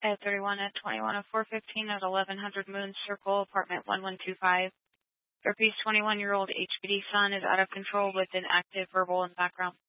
at 31 at 21 of 415 at 1100 Moon Circle, apartment 1125. Herpes 21-year-old HPD son is out of control with an active verbal and background